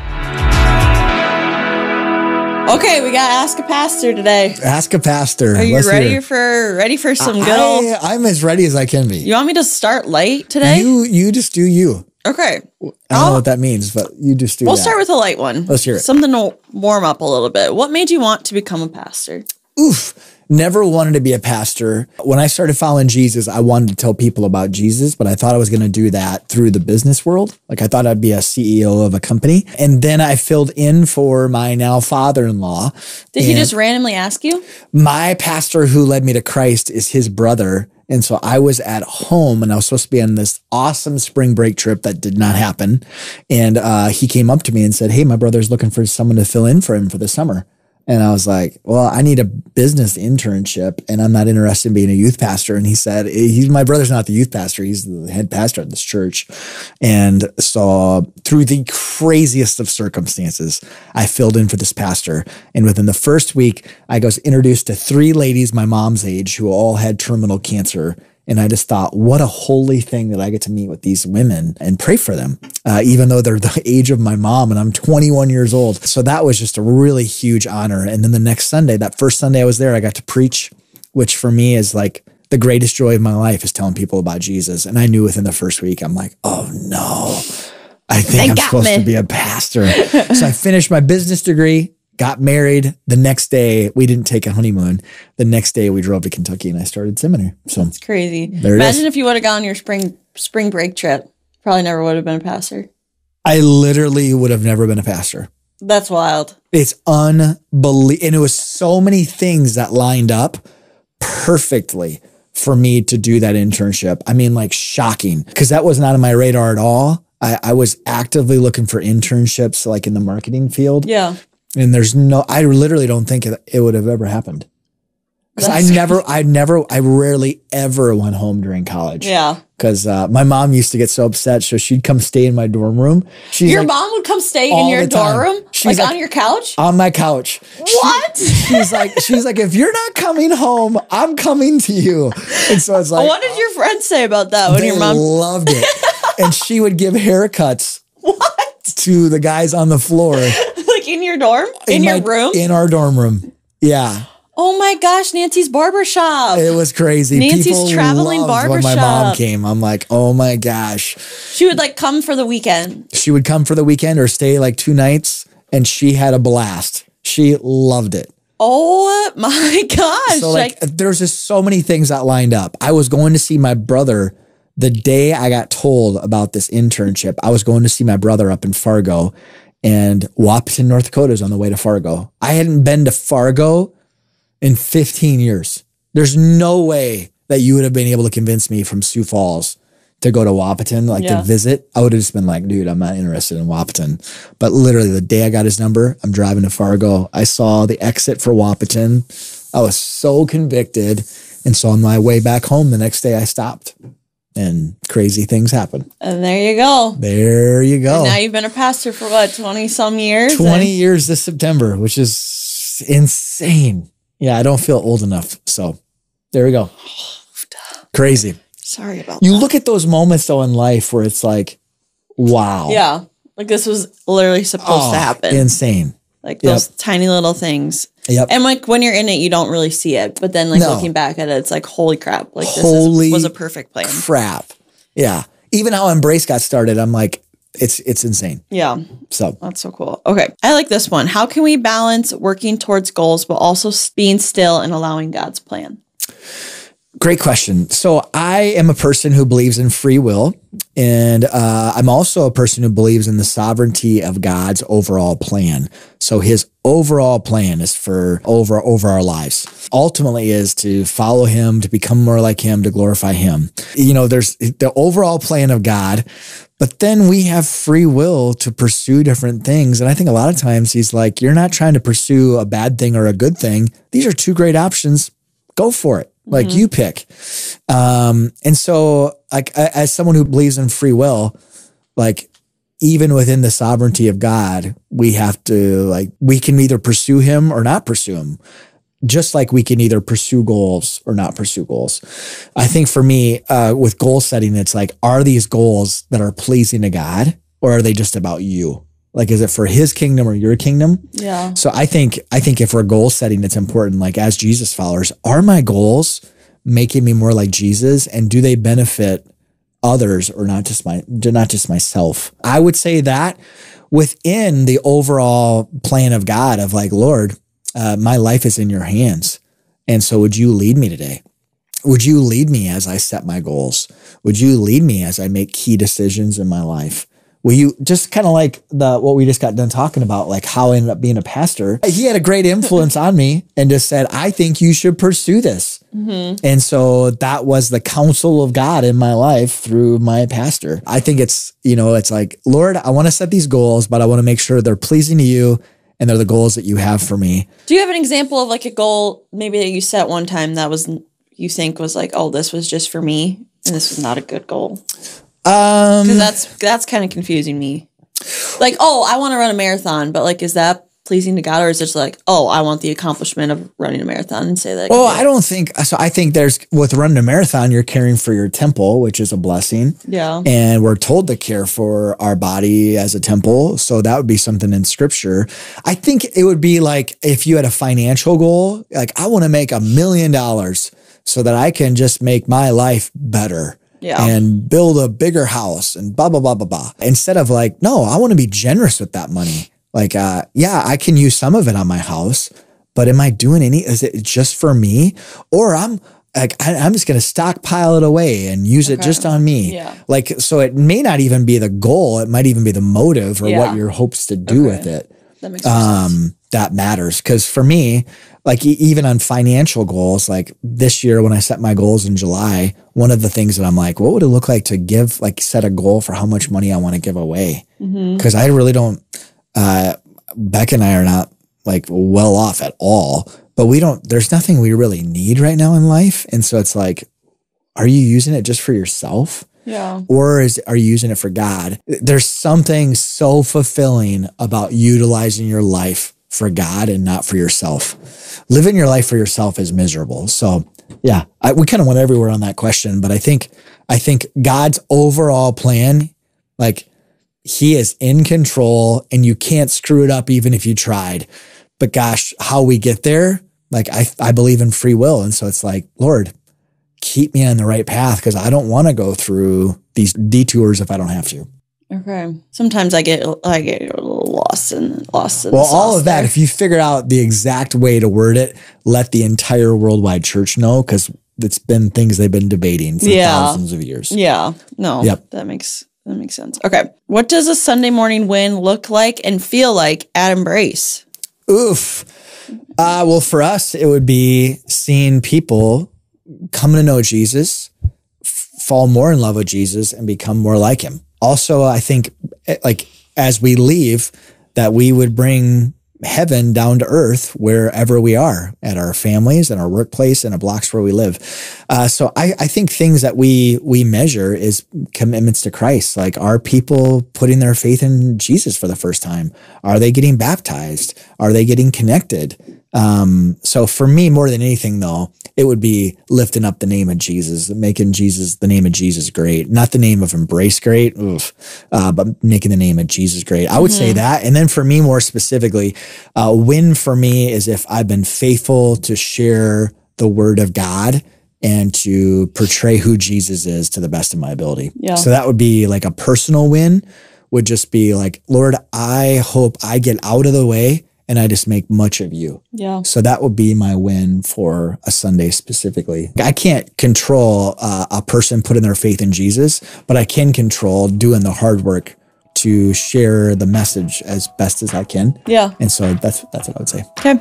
Okay, we got Ask a Pastor today. Ask a pastor. Are you Let's ready hear. for ready for some good I, old? I'm as ready as I can be. You want me to start late today? You you just do you. Okay. I don't know what that means, but you just do We'll that. start with a light one. Let's hear it. Something to warm up a little bit. What made you want to become a pastor? Oof. Never wanted to be a pastor. When I started following Jesus, I wanted to tell people about Jesus, but I thought I was going to do that through the business world. Like I thought I'd be a C E O of a company. And then I filled in for my now father-in-law. Did he And just randomly ask you? My pastor who led me to Christ is his brother. And so I was at home and I was supposed to be on this awesome spring break trip that did not happen. And uh, he came up to me and said, hey, my brother's looking for someone to fill in for him for the summer. And I was like, well, I need a business internship and I'm not interested in being a youth pastor. And he said, he's, my brother's not the youth pastor. He's the head pastor at this church. And so through the craziest of circumstances, I filled in for this pastor. And within the first week, I was introduced to three ladies my mom's age who all had terminal cancer. And I just thought, what a holy thing that I get to meet with these women and pray for them, uh, even though they're the age of my mom and I'm twenty-one years old. So that was just a really huge honor. And then the next Sunday, that first Sunday I was there, I got to preach, which for me is like the greatest joy of my life is telling people about Jesus. And I knew within the first week, I'm like, oh no, I think They I'm got supposed me. to be a pastor. So I finished my business degree, got married. The next day, we didn't take a honeymoon. The next day, we drove to Kentucky and I started seminary. So It's crazy. There it Imagine is. if you would have gone on your spring spring break trip. Probably never would have been a pastor. I literally would have never been a pastor. That's wild. It's unbelievable. And it was so many things that lined up perfectly for me to do that internship. I mean, like shocking, because that was not on my radar at all. I, I was actively looking for internships like in the marketing field. Yeah. And there's no, I literally don't think it, it would have ever happened. Because I That's never, I never, I rarely ever went home during college. Yeah. Because uh, my mom used to get so upset. So she'd come stay in my dorm room. She's Your like, mom would come stay in all your the time. dorm room? She's Like, like- on your couch? on my couch. What? She's like, she's like, if you're not coming home, I'm coming to you. And so it's like, what did your friends say about that when they your mom loved it. And she would give haircuts What? to the guys on the floor like in your dorm? In, your my- room? in our dorm room. Yeah. Oh my gosh, Nancy's barbershop. It was crazy. Nancy's People traveling loved when my mom barbershop. came. I'm like, oh my gosh. She would like come for the weekend. She would come for the weekend or stay like two nights, and she had a blast. She loved it. Oh my gosh. So like, like there's just so many things that lined up. I was going to see my brother the day I got told about this internship. I was going to see my brother up in Fargo, and Wapaton, North Dakota is on the way to Fargo. I hadn't been to Fargo in fifteen years. There's no way that you would have been able to convince me from Sioux Falls to go to Wapaton, like Yeah. to visit. I would have just been like, dude, I'm not interested in Wapaton. But literally the day I got his number, I'm driving to Fargo. I saw the exit for Wapaton. I was so convicted. And so on my way back home, the next day I stopped and crazy things happened. and there you go. There you go. And now you've been a pastor for what, twenty some years? twenty years this September, which is insane. Yeah, I don't feel old enough. So there we go. Crazy. Sorry about You look at those moments though in life where it's like, wow. Yeah. Like this was literally supposed Oh, to happen. insane. Like Yep. those tiny little things. Yep. And like when you're in it, you don't really see it. But then like No. looking back at it, it's like, holy crap. Like this Holy is, was a perfect plan. Crap. Yeah. Even how Embrace got started, I'm like, it's it's insane. Yeah. So That's so cool. Okay. I like this one. How can we balance working towards goals, but also being still and allowing God's plan? great question. So I am a person who believes in free will, and uh, I'm also a person who believes in the sovereignty of God's overall plan. So his overall plan is for over over our lives. Ultimately is to follow him, to become more like him, to glorify him. You know, there's the overall plan of God, but then we have free will to pursue different things. And I think a lot of times he's like, you're not trying to pursue a bad thing or a good thing. These are two great options. Go for it. Like Mm-hmm. you pick. Um, and so like I- as someone who believes in free will, like even within the sovereignty of God, we have to like, we can either pursue him or not pursue him. Just like we can either pursue goals or not pursue goals. I think for me, uh, with goal setting, it's like, are these goals that are pleasing to God, or are they just about you? Like, is it for his kingdom or your kingdom? Yeah. So I think, I think if we're goal setting, it's important. Like as Jesus followers, are my goals making me more like Jesus, and do they benefit others or not just my, not just myself? I would say that within the overall plan of God of like, Lord, Uh, my life is in your hands. And so would you lead me today? Would you lead me as I set my goals? Would you lead me as I make key decisions in my life? Will you just kind of like the, what we just got done talking about, like how I ended up being a pastor. He had a great influence on me and just said, I think you should pursue this. Mm-hmm. And so that was the counsel of God in my life through my pastor. I think it's, you know, it's like, Lord, I want to set these goals, but I want to make sure they're pleasing to you. and they're the goals that you have for me. Do you have an example of like a goal maybe that you set one time that was you think was like, oh, this was just for me and this was not a good goal? Um, because that's that's kind of confusing me. Like, oh, I want to run a marathon, but like, is that pleasing to God, or is it just like, oh, I want the accomplishment of running a marathon and say that? Well, I don't think so. I think there's with running a marathon, you're caring for your temple, which is a blessing. Yeah. And we're told to care for our body as a temple. So that would be something in scripture. I think it would be like if you had a financial goal, like I want to make a million dollars so that I can just make my life better. Yeah. And build a bigger house and blah, blah, blah, blah, blah. Instead of like, no, I want to be generous with that money. Like, uh, yeah, I can use some of it on my house, but am I doing any, is it just for me? Or I'm like, I, I'm just going to stockpile it away and use okay. it just on me. Yeah. Like, so it may not even be the goal. It might even be the motive or yeah. what your hopes to do okay. with it. That makes um, sense. That matters. Cause for me, like e- even on financial goals, like this year when I set my goals in July, one of the things that I'm like, what would it look like to give, like set a goal for how much money I want to give away? Mm-hmm. Cause I really don't, uh, Beck and I are not like well off at all, but we don't, there's nothing we really need right now in life. And so it's like, are you using it just for yourself? Yeah. Or is are you using it for God? There's something so fulfilling about utilizing your life for God and not for yourself. Living your life for yourself is miserable. So yeah, I, we kind of went everywhere on that question, but I think, I think God's overall plan, like he is in control and you can't screw it up even if you tried. But gosh, how we get there, like I, I believe in free will. And so it's like, Lord, keep me on the right path because I don't want to go through these detours if I don't have to. Okay. Sometimes I get I get a little lost in lost in well, the all of that. there. If you figure out the exact way to word it, let the entire worldwide church know because it's been things they've been debating for yeah. thousands of years. Yeah. No. Yep. That makes that makes sense. Okay. What does a Sunday morning win look like and feel like at Embrace? Oof. Uh, well, for us, it would be seeing people come to know Jesus, f- fall more in love with Jesus, and become more like him. Also, I think like as we leave, that we would bring heaven down to earth wherever we are at our families and our workplace and the blocks where we live. Uh, so I, I think things that we, we measure is commitments to Christ. Like, are people putting their faith in Jesus for the first time? Are they getting baptized? Are they getting connected? Um, so for me, more than anything though, it would be lifting up the name of Jesus, making Jesus, the name of Jesus great, not the name of Embrace great, oof, uh, but making the name of Jesus great. I would mm-hmm. say that. And then for me, more specifically, uh, win for me is if I've been faithful to share the word of God and to portray who Jesus is to the best of my ability. Yeah. So that would be like a personal win would just be like, Lord, I hope I get out of the way and I just make much of you. Yeah. So that would be my win for a Sunday specifically. I can't control uh, a person putting their faith in Jesus, but I can control doing the hard work to share the message as best as I can. Yeah. And so that's that's what I would say. Okay.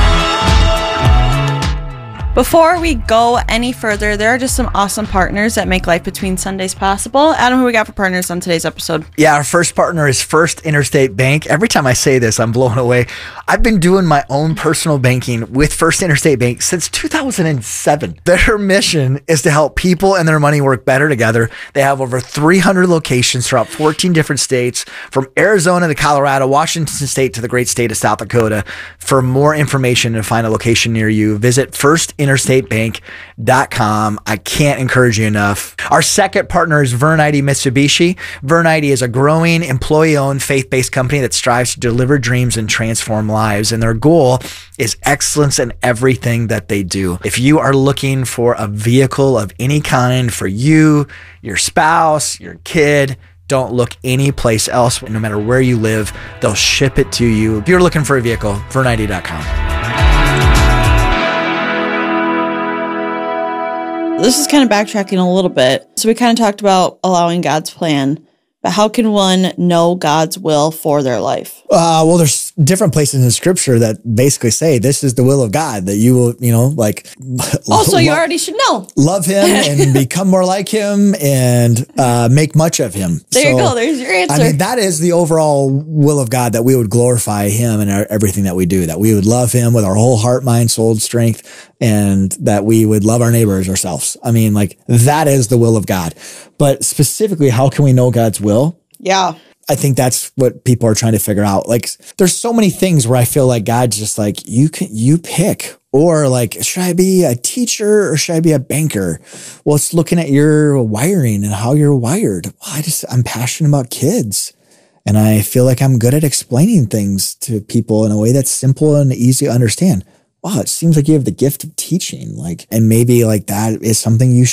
Before we go any further, there are just some awesome partners that make Life Between Sundays possible. Adam, who we got for partners on today's episode? Yeah, our first partner is First Interstate Bank. Every time I say this, I'm blown away. I've been doing my own personal banking with First Interstate Bank since two thousand seven. Their mission is to help people and their money work better together. They have over three hundred locations throughout fourteen different states, from Arizona to Colorado, Washington State to the great state of South Dakota. For more information and find a location near you, visit first interstate bank dot com. I can't encourage you enough. Our second partner is Vernite Mitsubishi. Vernite is a growing, employee-owned, faith-based company that strives to deliver dreams and transform lives. And their goal is excellence in everything that they do. If you are looking for a vehicle of any kind for you, your spouse, your kid, don't look anyplace else. No matter where you live, they'll ship it to you. If you're looking for a vehicle, vernite dot com. This is kind of backtracking a little bit. So we kind of talked about allowing God's plan But how can one know God's will for their life? Uh, well, there's different places in Scripture that basically say this is the will of God, that you will, you know, like. Also, you already should know. Love Him and become more like Him and uh, make much of Him. There so, you go. There's your answer. I mean, that is the overall will of God, that we would glorify Him in our, everything that we do, that we would love Him with our whole heart, mind, soul, strength, and that we would love our neighbors ourselves. I mean, like, that is the will of God. But specifically, how can we know God's will? Yeah. I think that's what people are trying to figure out. Like, there's so many things where I feel like God's just like, you can, you pick. Or like, should I be a teacher or should I be a banker? Well, it's looking at your wiring and how you're wired. Well, I just, I'm passionate about kids. And I feel like I'm good at explaining things to people in a way that's simple and easy to understand. Wow, it seems like you have the gift of teaching. Like, and maybe like that is something you should